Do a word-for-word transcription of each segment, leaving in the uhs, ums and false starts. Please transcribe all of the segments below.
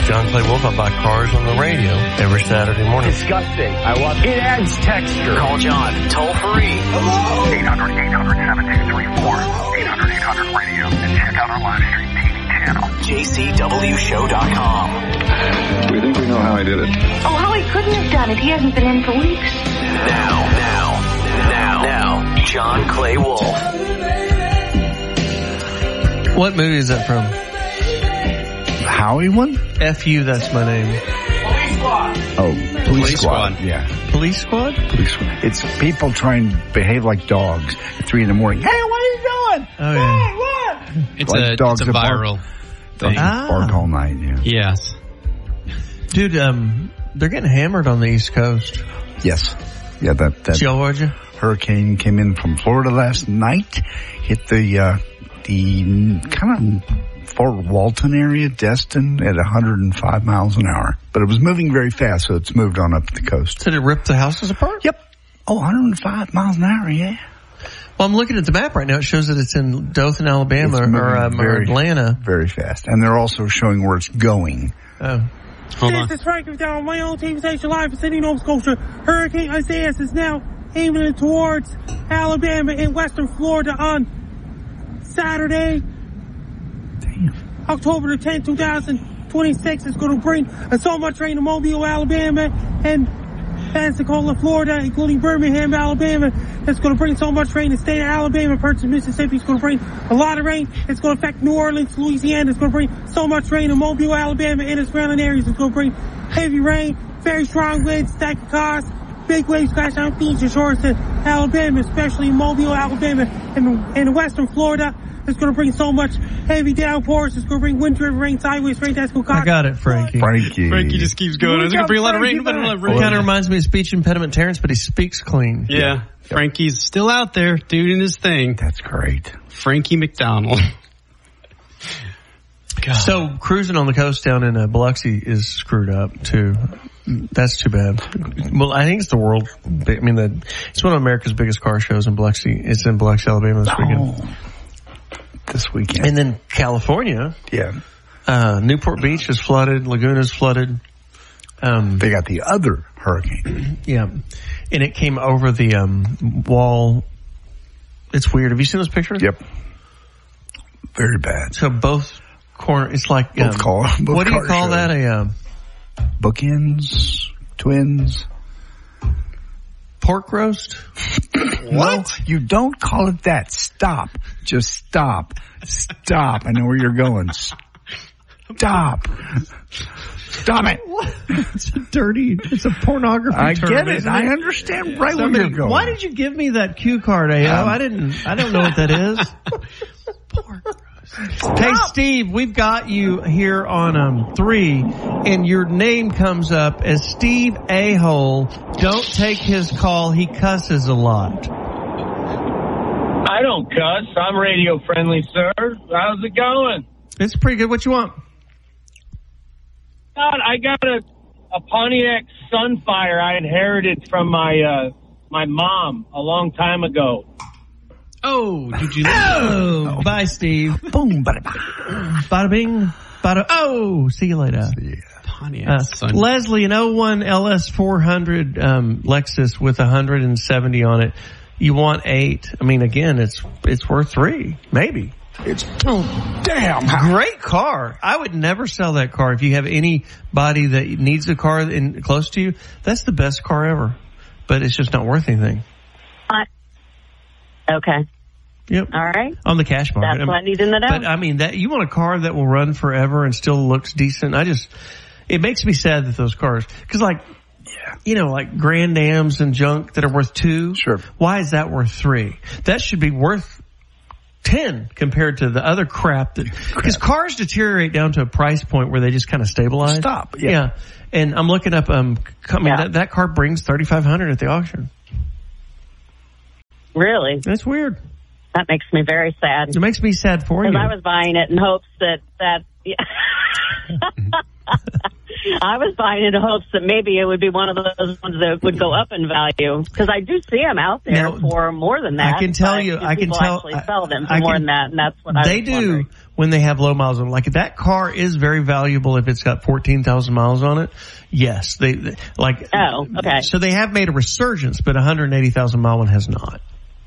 John Clay Wolf. I buy cars on the radio every Saturday morning. Disgusting. I want it adds texture. Call John toll free. Hello? eight hundred, eight hundred, seven two three four. eight hundred, eight hundred radio. And check out our live stream T V channel. J C W show dot com. We think we know how he did it. Oh, how he couldn't have done it. He hasn't been in for weeks. Now, now, now, now, John Clay Wolf. What movie is that from? Howie one? F U, that's my name. Police Squad. Oh, Police, Police Squad. Squad. Yeah. Police Squad? Police Squad. It's people trying to behave like dogs at three in the morning. Hey, what are you doing? Oh, yeah. Hey, what? It's Like a dogs it's a that bark. viral Dogs thing. Ah. bark all night, yeah. Yes. Dude, um, they're getting hammered on the East Coast. Yes. Yeah, that, that Georgia? hurricane came in from Florida last night, hit the, uh, the kind of Fort Walton area, Destin, at one hundred five miles an hour. But it was moving very fast, so it's moved on up the coast. Did it rip the houses apart? Yep. Oh, one hundred five miles an hour, yeah. Well, I'm looking at the map right now. It shows that it's in Dothan, Alabama, It's moving or, um, or very- Atlanta. Very fast. And they're also showing where it's going. Oh. Hold on. This is Frank down my own T V station live in Sydney, Nova Scotia. Hurricane Isaias is now aiming towards Alabama and western Florida on Saturday, Damn. October the tenth, twenty twenty-six. It's going to bring uh, so much rain to Mobile, Alabama, and Pensacola, Florida, including Birmingham, Alabama. It's going to bring so much rain. The state of Alabama, parts of Mississippi, it's going to bring a lot of rain. It's going to affect New Orleans, Louisiana. It's going to bring so much rain in Mobile, Alabama, and its surrounding areas. It's going to bring heavy rain, very strong winds that could cause big waves crash down beaches and shores in Alabama, especially in Mobile, Alabama, and in western Florida. It's going to bring so much heavy downpours. It's going to bring winter rain, sideways rain. That's going to cause. I got it, Frankie. Frankie. Frankie just keeps going. It's going to bring a lot of rain. A lot of It rain. kind of reminds me of speech impediment Terrence, but he speaks clean. Yeah. Frankie's still out there doing his thing. That's great. Frankie McDonald. God. So cruising on the coast down in uh, Biloxi is screwed up too. That's too bad. Well, I think it's the world. I mean, the, it's one of America's biggest car shows in Biloxi. It's in Biloxi, Alabama this weekend. Oh, this weekend. And then California, Yeah. uh, Newport Beach is flooded. Laguna's flooded. Um, They got the other hurricane. yeah. And it came over the, um, wall. It's weird. Have you seen those pictures? Yep. Very bad. So both corner, it's like, Both um, car, both what do you car call shows. that? A, um, Bookends, twins. pork roast? What? No, you don't call it that. Stop. Just stop. Stop. I know where you're going. Stop. Stop it. It's a dirty, it's a pornography I term, get it. isn't I understand right where Somebody- you're going. Why did you give me that cue card, A O? Um, I didn't, I don't know what that is. Hey, Steve, we've got you here on um three, and your name comes up as Steve A-hole. Don't take his call. He cusses a lot. I don't cuss. I'm radio friendly, sir. How's it going? It's pretty good. What you want? God, I got a, a Pontiac Sunfire I inherited from my uh, my mom a long time ago. Oh, did you? Oh, bye, Steve. Boom, bada, bada. Bada bing, bada. Oh, see you later. Yeah. Pontiac Uh, Sun. Leslie, an oh one L S four hundred um, Lexus with one hundred seventy on it. You want eight? I mean, again, it's it's worth three, maybe. It's oh damn. Great car. I would never sell that car. If you have anybody that needs a car in close to you, that's the best car ever. But it's just not worth anything. Uh, okay. Yep. All right. On the cash market. That's what I need to know. But I mean, that you want a car that will run forever and still looks decent. I just, it makes me sad that those cars, cause like, yeah, you know, like Grand Ams and junk that are worth two. Sure. Why is that worth three? That should be worth ten compared to the other crap that, cause cars deteriorate down to a price point where they just kind of stabilize. Stop. Yeah. Yeah. And I'm looking up, um, I mean, Yeah. that, that car brings thirty-five hundred at the auction. Really? That's weird. That makes me very sad. It makes me sad for you. Because I was buying it in hopes that, that, yeah. I was buying it in hopes that maybe it would be one of those ones that would go up in value. Because I do see them out there Now, for more than that. I can tell but you, do I can people tell, actually sell them for I more can- than that, and that's what I They was do. wondering. when they have low miles on it. Like, that car is very valuable if it's got fourteen thousand miles on it. Yes. They, they like, Oh, okay. So they have made a resurgence, but a one hundred eighty thousand mile one has not.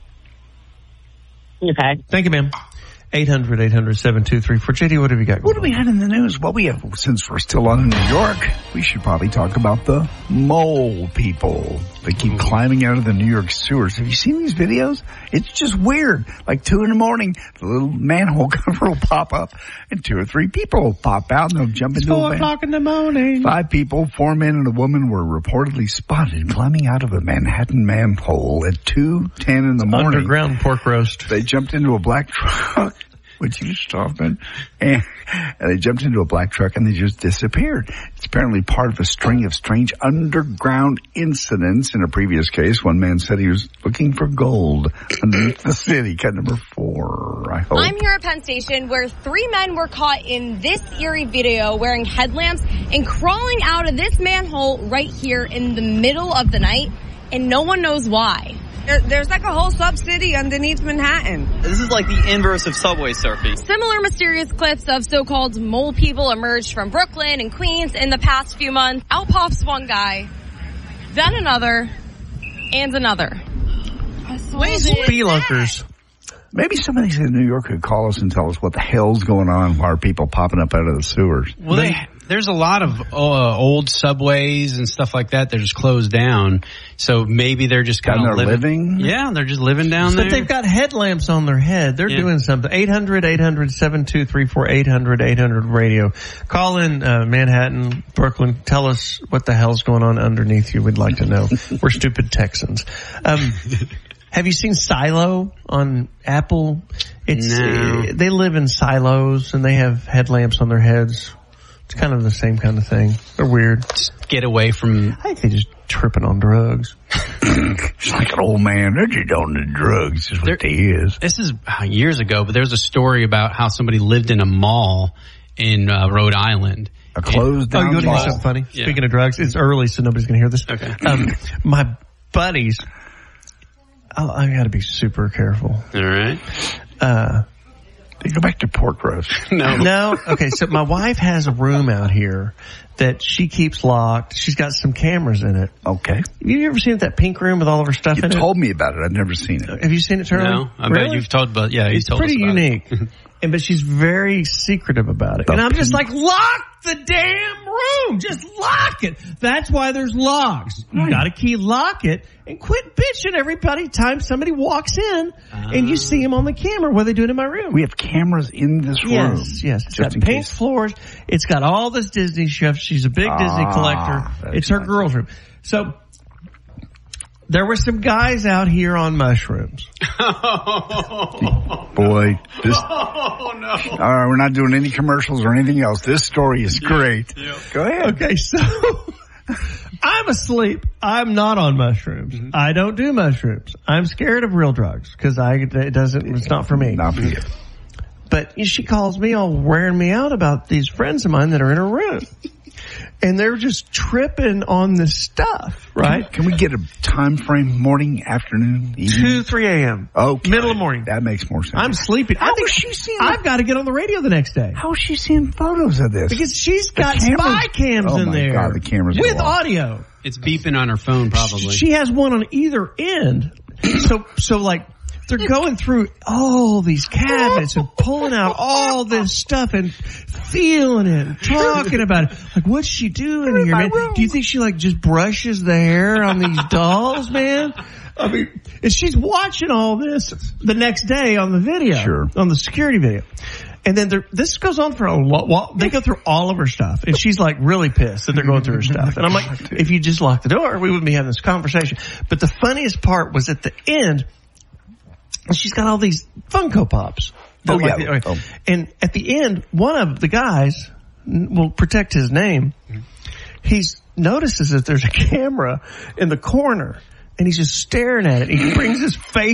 Okay. Thank you, ma'am. eight hundred, eight hundred, seven two three four. J D, what have you got? What do we had in the news? Well, we have, since we're still on New York, we should probably talk about the mole people. They keep climbing out of the New York sewers. Have you seen these videos? It's just weird. Like two in the morning, the little manhole cover will pop up and two or three people will pop out and they'll jump into Four a o'clock in the morning. Five people, four men and a woman were reportedly spotted climbing out of a Manhattan manhole at two ten in the morning. Underground pork roast. They jumped into a black truck. Would you stop it? And, and they jumped into a black truck and they just disappeared. It's apparently part of a string of strange underground incidents. In a previous case, one man said he was looking for gold underneath the city. Cut number four, I hope. I'm here at Penn Station where three men were caught in this eerie video wearing headlamps and crawling out of this manhole right here in the middle of the night, and no one knows why. There, there's like a whole sub-city underneath Manhattan. This is like the inverse of subway surfing. Similar mysterious clips of so-called mole people emerged from Brooklyn and Queens in the past few months. Out pops one guy, then another, and another. Spelunkers. Maybe somebody in New York could call us and tell us what the hell's going on. Why are people popping up out of the sewers? Well, they, there's a lot of uh, old subways and stuff like that. They're just closed down. So maybe they're just kind And of they're living. living? Yeah, they're just living down But there. they've got headlamps on their head. They're Yeah. doing something. eight hundred, eight hundred, seven two three four, eight hundred, eight hundred radio. Call in uh, Manhattan, Brooklyn. Tell us what the hell's going on underneath you. We'd like to know. We're stupid Texans. Um, have you seen Silo on Apple? It's No. uh, they live in silos and they have headlamps on their heads. It's kind of the same kind of thing. They're weird. Just get away from. I think they're just tripping on drugs. It's like an old man. They're just on the drugs is what There- they is. This is uh, years ago, but there's a story about how somebody lived in a mall in uh, Rhode Island. A closed Oh, down you want to hear mall. something funny? Yeah. Speaking of drugs, it's early, so nobody's going to hear this. Okay. Um, my buddies, oh, I got to be super careful. All right. Uh, They go back to pork roast. No. no, okay. So my wife has a room out here that she keeps locked. She's got some cameras in it. Okay. You ever seen that pink room with all of her stuff You in told me about it. I've never seen it. it? Have you seen it, Charlie? No, I Really? bet you've told, but yeah, you It's told us pretty about unique. it. And but she's very secretive about it. The And I'm just pink- like, lock the damn room. Just lock it. That's why there's locks. You Right. gotta key lock it and quit bitching every time somebody walks in and you see them on the camera. What are they doing in my room? We have cameras in this room. Yes, yes. It's Just got in pink case. floors. It's got all this Disney stuff. She's a big Disney Ah, collector. that's It's her nice. girl's room. So there were some guys out here on mushrooms. Boy, this. Oh, no. All right, we're not doing any commercials or anything else. This story is great. Go ahead. Okay, so I'm asleep. I'm not on mushrooms. Mm-hmm. I don't do mushrooms. I'm scared of real drugs because I it doesn't. It's not for me. Not for you. But she calls me all wearing me out about these friends of mine that are in her room. And they're just tripping on this stuff, right? Can we get a time frame? Morning, afternoon, evening? two, three a.m. Okay. Middle of morning. That makes more sense. I'm sleeping. I How think is she seeing I've got to get on the radio the next day. How is she seeing photos of this? Because she's The got cameras- spy cams oh in my there. God, the cameras with go off. audio. It's beeping on her phone, probably. She has one on either end. So, so like, they're going through all these cabinets and pulling out all this stuff and feeling it and talking about it. Like, what's she doing here, man? Do you think she like just brushes the hair on these dolls, man? I mean, and she's watching all this the next day on the video, Sure. on the security video. And then there, this goes on for a lot. Well, they go through all of her stuff, and she's like really pissed that they're going through her stuff. And I'm like, if you just lock the door, we wouldn't be having this conversation. But the funniest part was at the end, she's got all these Funko Pops. Oh, Like yeah. the- Oh. And at the end, one of the guys will protect his name. He notices that there's a camera in the corner, and he's just staring at it. He brings his face